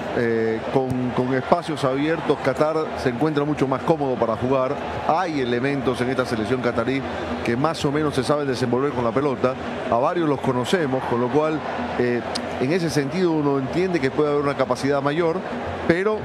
con espacios abiertos. Qatar se encuentra mucho más cómodo para jugar. Hay elementos en esta selección qatarí que más o menos se saben desenvolver con la pelota. A varios los conocemos, con lo cual en ese sentido uno entiende que puede haber una capacidad mayor, pero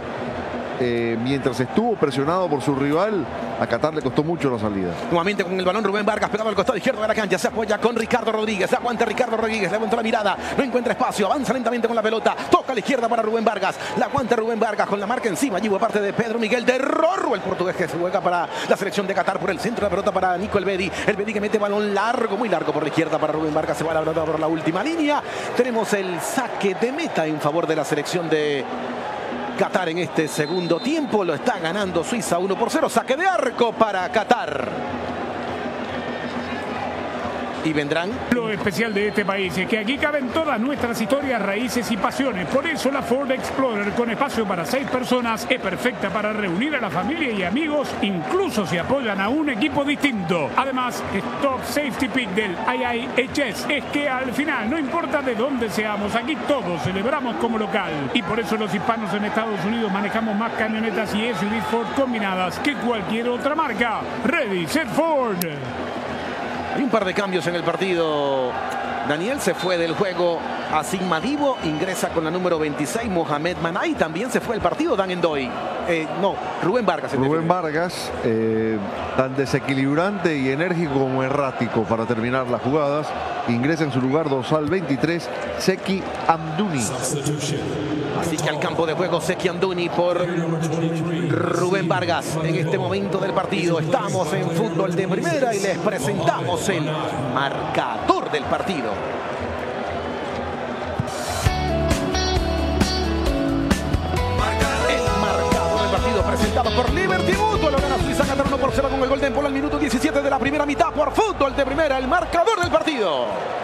mientras estuvo presionado por su rival, a Qatar le costó mucho la salida. Nuevamente con el balón Rubén Vargas pegado al costado izquierdo de la cancha, se apoya con Ricardo Rodríguez, aguanta Ricardo Rodríguez, levanta la mirada, no encuentra espacio, avanza lentamente con la pelota, toca a la izquierda para Rubén Vargas, la aguanta Rubén Vargas con la marca encima, allí por parte de Pedro Miguel de Rorro, el portugués que se juega para la selección de Qatar por el centro, la pelota para Nico Elvedi que mete balón largo, muy largo por la izquierda para Rubén Vargas, se va la pelota por la última línea. Tenemos el saque de meta en favor de la selección de Qatar en este segundo tiempo. Lo está ganando Suiza 1-0. Saque de arco para Qatar. Y vendrán. Lo especial de este país es que aquí caben todas nuestras historias, raíces y pasiones. Por eso la Ford Explorer, con espacio para 6 personas, es perfecta para reunir a la familia y amigos, incluso si apoyan a un equipo distinto. Además, Top Safety Pick del IIHS es que al final, no importa de dónde seamos, aquí todos celebramos como local. Y por eso los hispanos en Estados Unidos manejamos más camionetas y SUVs Ford combinadas que cualquier otra marca. Ready, set, Ford. Hay un par de cambios en el partido. Daniel se fue del juego Asim Madibo, ingresa con la número 26 Mohamed Manay, también se fue el partido Dan Endoy. Rubén Vargas. Rubén Vargas, tan desequilibrante y enérgico como errático para terminar las jugadas. Ingresa en su lugar dorsal 23, Zeki Amdouni. Así que al campo de juego Zeki Amdouni por Rubén Vargas. En este momento del partido estamos en fútbol de primera y les presentamos el marcador del partido. Presentado por Liberty Mutual, lo gana Suiza, Qatar 1-0 con el gol de Empoli al minuto 17 de la primera mitad por fútbol de primera, el marcador del partido.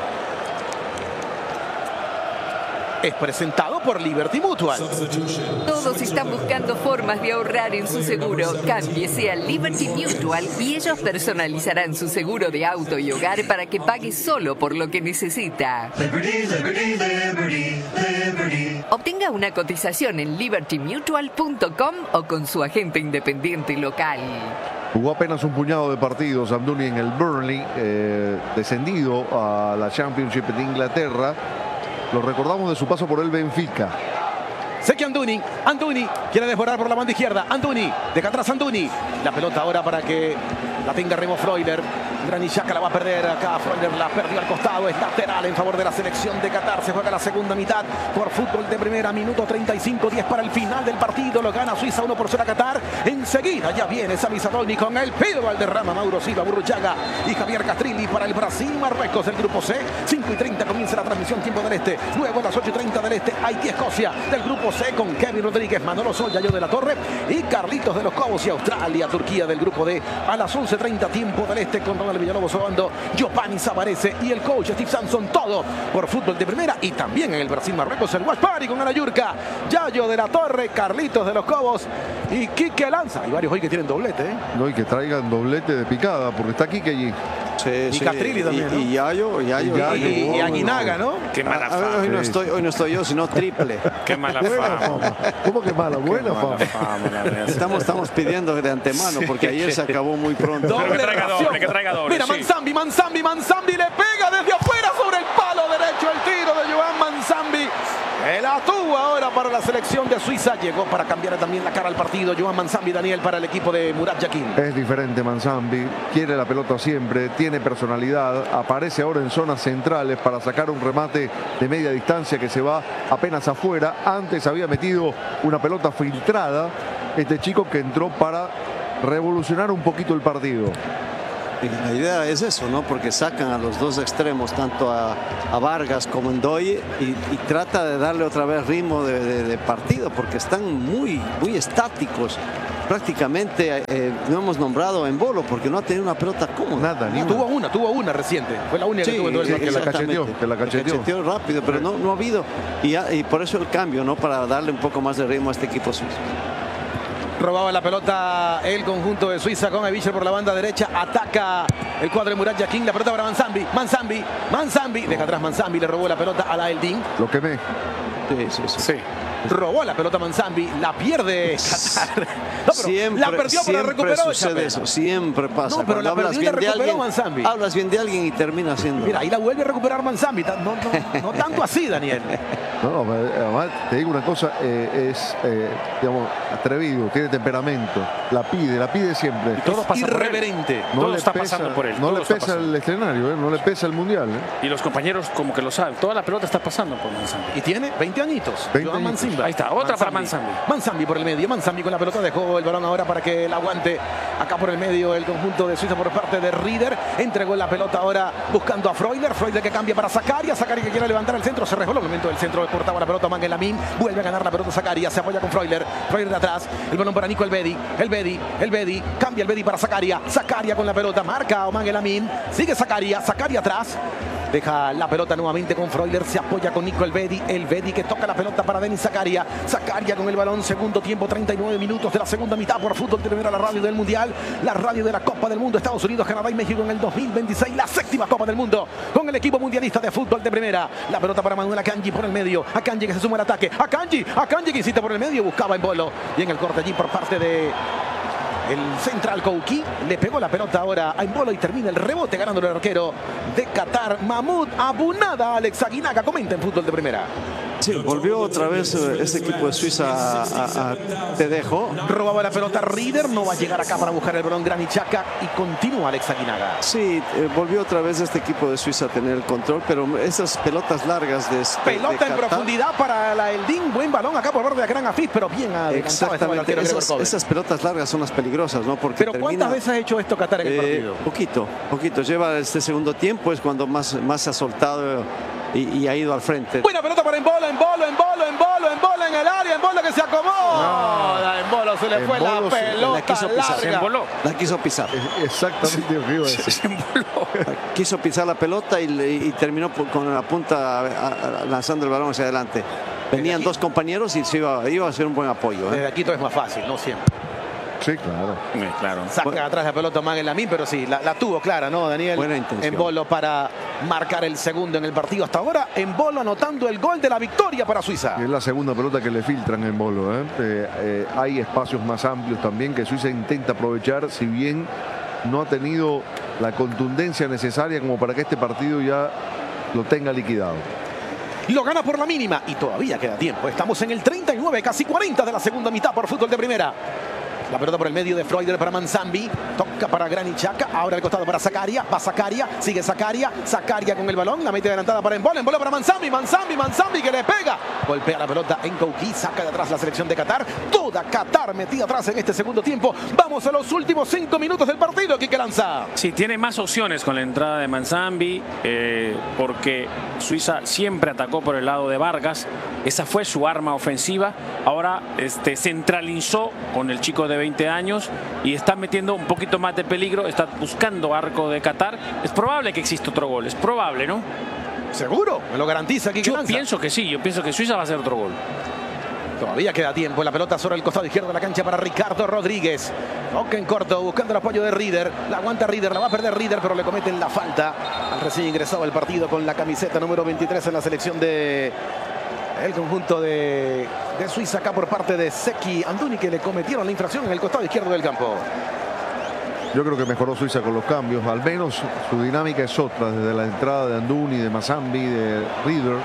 Es presentado por Liberty Mutual. Todos están buscando formas de ahorrar en su seguro. Cámbiese a Liberty Mutual y ellos personalizarán su seguro de auto y hogar para que pague solo por lo que necesita. Liberty, liberty, liberty, liberty. Obtenga una cotización en libertymutual.com o con su agente independiente local. Jugó apenas un puñado de partidos Amdouni en el Burnley, descendido a la Championship de Inglaterra. Lo recordamos de su paso por el Benfica. Zeki Amdouni, Amdouni quiere desbordar por la banda izquierda, Amdouni, deja atrás Amdouni, la pelota ahora para que la tenga Remo Freuler, Granit Xhaka la va a perder acá, Freuler la perdió al costado, es lateral en favor de la selección de Qatar, se juega la segunda mitad por fútbol de primera, minuto 35, 10 para el final del partido, lo gana Suiza 1-0 a Qatar, enseguida ya viene Sami Zadolny con el Pido Valderrama, Mauro Silva, Burruchaga y Javier Castrilli para el Brasil, Marruecos del grupo C, 5:30 comienza la transmisión, tiempo del este, luego a las 8:30 del este, Haití, Escocia, del grupo C, C con Kevin Rodríguez, Manolo Sol, Yayo de la Torre y Carlitos de los Cobos y Australia, Turquía del grupo D. A las 11:30 tiempo del este con Ronald Villalobos Obando, Giovanni Savarese y el coach Steve Sampson. Todo por Fútbol de Primera y también en el Brasil-Marruecos, el Watch Party con Alayurca, Yayo de la Torre, Carlitos de los Cobos y Quique Lanza. Hay varios hoy que tienen doblete, ¿eh? No, y que traigan doblete de picada, porque está Quique allí. Sí, y Castrilli también, ¿no? Y Yayo. Y Aguinaga, ¿no? Qué mala Hoy fama. no estoy yo, sino triple. Qué mala Buena fama. fama. ¿Cómo que mala? Buena fama. Estamos pidiendo de antemano, porque ayer se acabó muy pronto. Pero que traiga ración. doble, que traiga doble. Mira, sí. Manzambi le pega desde afuera sobre el palo derecho el tiro de Joan Manzambi. La tuvo ahora para la selección de Suiza. Llegó para cambiar también la cara al partido. Joan Manzambi, Daniel, para el equipo de Murat Yakin. Es diferente Manzambi, quiere la pelota siempre, tiene personalidad, aparece ahora en zonas centrales para sacar un remate de media distancia que se va apenas afuera. Antes había metido una pelota filtrada, este chico que entró para revolucionar un poquito el partido. Y la idea es eso, ¿no? Porque sacan a los dos extremos, tanto a Vargas como Ndoye, y trata de darle otra vez ritmo de partido, porque están muy estáticos. Prácticamente no hemos nombrado a Embolo porque no ha tenido una pelota cómoda. Nada, ni Tuvo una reciente. Fue la única que tuvo en todo el partido. que la cacheteó. Rápido, pero no ha habido. Y por eso el cambio, ¿no? Para darle un poco más de ritmo a este equipo suizo. Robaba la pelota el conjunto de Suiza con Avischer por la banda derecha. Ataca el cuadro de Murat Yakin. La pelota para Manzambi. Deja atrás Manzambi. Le robó la pelota a la Eldin. Lo quemé. Sí. Robó la pelota Manzambi. La pierde Qatar. No, pero la perdió, pero la recuperó. Sucede eso. Siempre pasa. No, pero la perdió y la recuperó Manzambi. Hablas bien de alguien y termina haciendo. Mira, ahí la vuelve a recuperar Manzambi. No tanto así, Daniel. No, además te digo una cosa, es digamos, atrevido, tiene temperamento, la pide siempre. Y todo pasa irreverente. No todo le está pesa, pasando por él. No todo le está pesa pasando. el escenario, no le pesa el mundial. Y los compañeros como que lo saben. Toda la pelota está pasando por Manzambi. Y tiene 20 añitos. 20 Joan añitos. Manzambi. Ahí está, otra para Manzambi. Manzambi por el medio. Manzambi con la pelota dejó el balón ahora para que la aguante. Acá por el medio el conjunto de Suiza por parte de Rieder. Entregó la pelota ahora buscando a Freuler. Freuler que cambia para Zakaria. Zakaria que quiere levantar el centro. Se resbaló el momento del centro. Cortaba la pelota Mangel Lamin. Vuelve a ganar la pelota Zakaria. Se apoya con Freuler. Freuler de atrás. El balón para Nico Elvedi. Elvedi. Cambia Elvedi para Zakaria. Zakaria con la pelota. Marca a Mangel Lamin. Sigue Zakaria. Zakaria atrás. Deja la pelota nuevamente con Freuler. Se apoya con Nico Elvedi. Elvedi que toca la pelota para Denis Zakaria. Zakaria con el balón. Segundo tiempo, 39 minutos de la segunda mitad por Fútbol de Primera, la radio del Mundial. La radio de la Copa del Mundo. Estados Unidos, Canadá y México en el 2026. La séptima Copa del Mundo con el equipo mundialista de Fútbol de Primera. La pelota para Manuel Akanji por el medio. Akanji que se suma al ataque. Akanji que insiste por el medio. Buscaba Embolo. Y en el corte allí por parte de el central Kouki. Le pegó la pelota ahora a Embolo y termina el rebote ganándole el arquero de Qatar, Mahmoud Abunada. Alex Aguinaga comenta en Fútbol de Primera. Sí, volvió otra vez este equipo de Suiza a Te dejo. Robaba la pelota Rieder, no va a llegar acá para buscar el balón Granit Xhaka y continúa Alex Aguinaga. Sí, volvió otra vez este equipo de Suiza a tener el control, pero esas pelotas largas de pelota en profundidad para la Eldin, buen balón acá por parte de Gran Afif, pero bien adelantado estaba el arquero Gregor Kobel. Esas pelotas largas son las peligrosas, ¿no? Porque pero ¿cuántas veces ha hecho esto Qatar en el partido? Poquito. Lleva este segundo tiempo, es cuando más se ha soltado y ha ido al frente. Buena pelota para Embolo en el área, Embolo que se acomó. A Embolo se le fue la pelota larga. La quiso pisar. Exactamente lo que iba a decir. Quiso pisar la pelota y terminó con la punta lanzando el balón hacia adelante. Venían dos compañeros y iba a ser un buen apoyo. Desde aquí todo es más fácil, no siempre. Sí, claro. Saca atrás la pelota Mangel Lamin, pero sí, la tuvo clara, ¿no, Daniel? Buena intención. Embolo para marcar el segundo en el partido. Hasta ahora, Embolo anotando el gol de la victoria para Suiza. Es la segunda pelota que le filtran en Embolo. Hay espacios más amplios también que Suiza intenta aprovechar, si bien no ha tenido la contundencia necesaria como para que este partido ya lo tenga liquidado. Lo gana por la mínima y todavía queda tiempo. Estamos en el 39, casi 40 de la segunda mitad por Fútbol de Primera. La pelota por el medio de Freuler para Manzambi. Toca para Granit Xhaka. Ahora al costado para Zakaria. Va Zakaria. Sigue Zakaria. Zakaria con el balón. La mete adelantada para Embolo. Embolo para Manzambi. Manzambi que le pega. Golpea la pelota en Kouki. Saca de atrás la selección de Qatar. Toda Qatar metida atrás en este segundo tiempo. Vamos a los últimos 5 minutos del partido. Quique Lanza. Sí, tiene más opciones con la entrada de Manzambi. Porque Suiza siempre atacó por el lado de Vargas. Esa fue su arma ofensiva. Ahora centralizó con el chico de 20 años y está metiendo un poquito más de peligro. Está buscando arco de Qatar. Es probable que exista otro gol. Es probable, ¿no? ¿Seguro? ¿Me lo garantiza Quique Lanza? Yo pienso que sí. Yo pienso que Suiza va a hacer otro gol. Todavía queda tiempo. La pelota sobre el costado izquierdo de la cancha para Ricardo Rodríguez. Toca en corto, buscando el apoyo de Rieder. La aguanta Rieder, la va a perder Rieder, pero le cometen la falta al recién ingresado al partido con la camiseta número 23 en la selección de el conjunto de Suiza, acá por parte de Zeki Anduni, que le cometieron la infracción en el costado izquierdo del campo. Yo creo que mejoró Suiza con los cambios. Al menos su dinámica es otra, desde la entrada de Anduni, de Manzambi, de Rieder.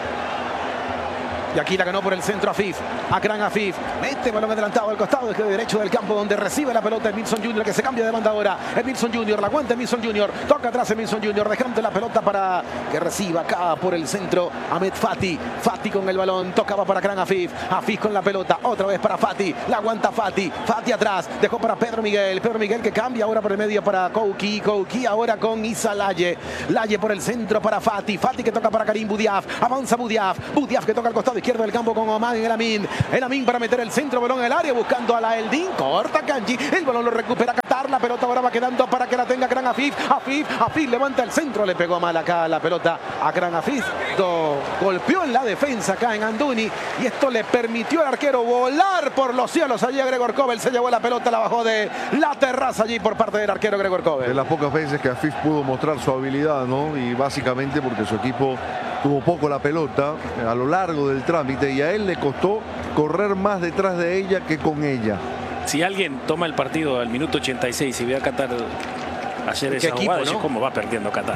Y aquí la ganó por el centro Afif. Akran Afif. Mete balón adelantado al costado derecho del campo, donde recibe la pelota Emilson Jr., que se cambia de banda ahora. Emilson Jr., la aguanta Emilson Jr. Toca atrás Emilson Jr., dejando la pelota para que reciba acá por el centro Ahmed Fati. Fati con el balón. Tocaba para Akran Afif. Afif con la pelota. Otra vez para Fati. La aguanta Fati. Fati atrás. Dejó para Pedro Miguel. Pedro Miguel que cambia ahora por el medio para Kouki. Kouki ahora con Issa Laye. Laye por el centro para Fati. Fati que toca para Karim Boudiaf. Avanza Boudiaf. Boudiaf que toca al costado izquierdo del campo con Omar El Amin. El Amin para meter el centro, balón en el área, buscando a la Eldin. Corta Kanji. El balón lo recupera Qatar. La pelota ahora va quedando para que la tenga Akran Afif. Afif levanta el centro. Le pegó mal acá la pelota a Akran Afif. Golpeó en la defensa acá en Anduni. Y esto le permitió al arquero volar por los cielos. Allí a Gregor Kobel. Se llevó la pelota, la bajó de la terraza allí por parte del arquero Gregor Kobel. De las pocas veces que Afif pudo mostrar su habilidad, ¿no? Y básicamente porque su equipo tuvo poco la pelota a lo largo del trámite y a él le costó correr más detrás de ella que con ella. Si alguien toma el partido al minuto 86 y ve a Qatar hacer esa jugada, ¿no? ¿Cómo va perdiendo Qatar?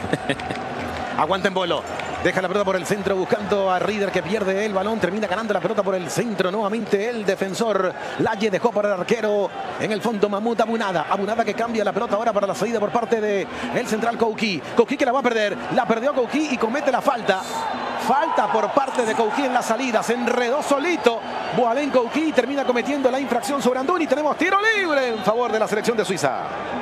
Aguanta Embolo. Deja la pelota por el centro buscando a Rieder, que pierde el balón. Termina ganando la pelota por el centro. Nuevamente el defensor Laye dejó para el arquero en el fondo Mahmoud Abunada. Abunada que cambia la pelota ahora para la salida por parte del central Kouki. Kouki que la va a perder. La perdió Kouki y comete la falta. Falta por parte de Kouki en la salida. Se enredó solito Boalen Kouki y termina cometiendo la infracción sobre Anduni. Tenemos tiro libre en favor de la selección de Suiza.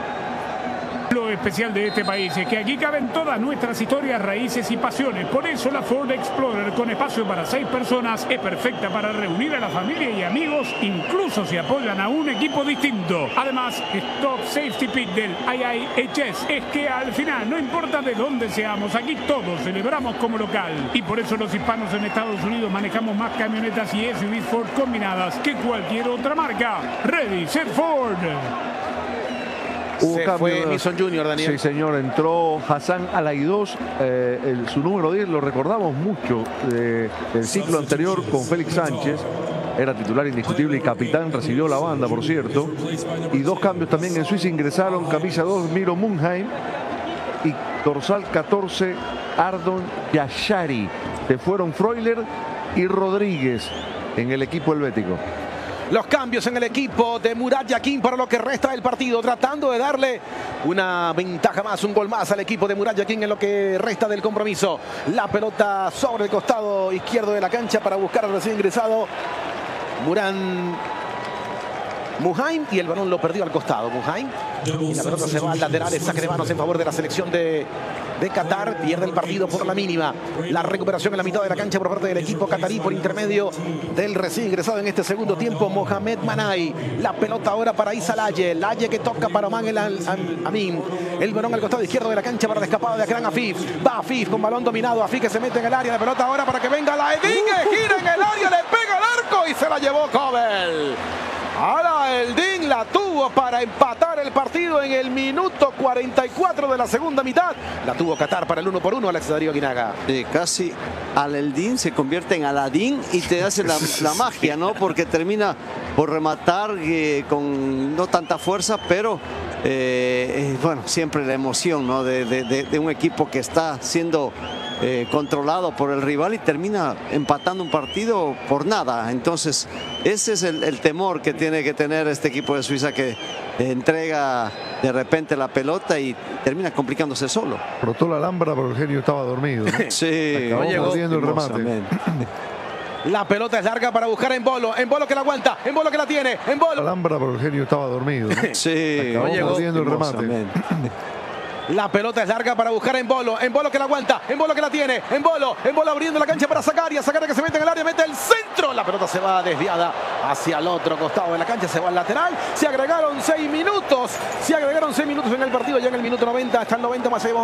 Lo especial de este país es que aquí caben todas nuestras historias, raíces y pasiones. Por eso la Ford Explorer, con espacio para 6 personas, es perfecta para reunir a la familia y amigos, incluso si apoyan a un equipo distinto. Además, Stop Safety Pick del IIHS es que al final, no importa de dónde seamos, aquí todos celebramos como local. Y por eso los hispanos en Estados Unidos manejamos más camionetas y SUVs Ford combinadas que cualquier otra marca. Ready, set Ford. Hubo Se fue Emilson Jr., Daniel. Sí, señor, entró Hassan Alaidos, su número 10, lo recordamos mucho del ciclo anterior con Félix Sánchez. Era titular indiscutible y capitán, recibió la banda, por cierto. Y 2 cambios también en Suiza ingresaron: camisa 2, Miro Munheim, y dorsal 14, Ardon Yashari. Se fueron Freuler y Rodríguez en el equipo helvético. Los cambios en el equipo de Murat Yakin para lo que resta del partido, tratando de darle una ventaja más, un gol más al equipo de Murat Yakin en lo que resta del compromiso. La pelota sobre el costado izquierdo de la cancha para buscar al recién ingresado Muran Munheim, y el balón lo perdió al costado Munheim. Y la pelota se va al lateral, el saque de manos en favor de la selección de Qatar. Pierde el partido por la mínima. La recuperación en la mitad de la cancha por parte del equipo qatarí por intermedio del recién ingresado en este segundo tiempo, Mohamed Manai. La pelota ahora para Issa Laye. Laye que toca para Omar El Amin. El balón al costado izquierdo de la cancha para la escapada de Akran Afif. Va Afif con balón dominado. Afif que se mete en el área. La pelota ahora para que venga la Edin, que gira en el área, le pega al arco y se la llevó Kobel. Ahora el DIN la tuvo para empatar el partido en el minuto 44 de la segunda mitad. La tuvo Qatar para el 1-1, Alex Darío Guinaga. Casi Al-Eldin se convierte en Aladín y te hace la magia, ¿no? Porque termina por rematar con no tanta fuerza, pero bueno, siempre la emoción, ¿no? De un equipo que está siendo controlado por el rival y termina empatando un partido por nada. Entonces ese es el temor que tiene que tener este equipo de Suiza, que entrega de repente la pelota y termina complicándose solo. Brotó la Alhambra, pero el genio estaba dormido, ¿no? Sí, acabó perdiendo el remate. La pelota es larga para buscar a Embolo. Embolo que la aguanta. Embolo que la tiene. Embolo. Alhambra, pero el genio estaba dormido, ¿no? Sí, acabó perdiendo el remate. La pelota es larga para buscar a Embolo. Embolo que la aguanta. Embolo que la tiene. Embolo abriendo la cancha para Zakaria. Zakaria que se mete en el área, mete el centro. La pelota se va desviada hacia el otro costado de la cancha. Se va al lateral. Se agregaron 6 minutos. Se agregaron 6 minutos en el partido. Ya en el minuto 90, hasta el 90 más.